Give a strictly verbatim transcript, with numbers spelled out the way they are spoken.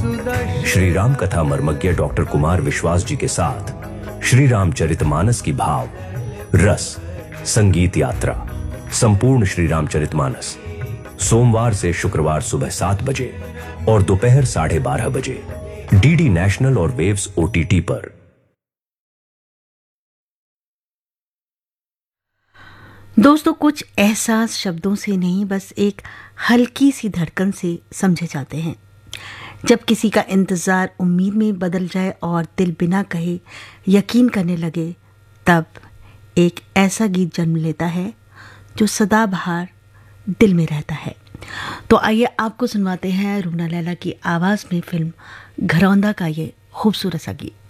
श्री राम कथा मर्मज्ञ डॉक्टर कुमार विश्वास जी के साथ श्री रामचरितमानस की भाव, रस, संगीत यात्रा, संपूर्ण श्री रामचरितमानस सोमवार से शुक्रवार सुबह सात बजे और दोपहर साढ़े बारह बजे डीडी नेशनल और वेव्स ओटीटी पर। दोस्तों, कुछ एहसास शब्दों से नहीं, बस एक हल्की सी धड़कन से समझे जाते हैं। जब किसी का इंतज़ार उम्मीद में बदल जाए और दिल बिना कहे यकीन करने लगे, तब एक ऐसा गीत जन्म लेता है जो सदाबहार दिल में रहता है। तो आइए आपको सुनवाते हैं रूना लैला की आवाज़ में फिल्म घरौंदा का ये खूबसूरत सा गीत।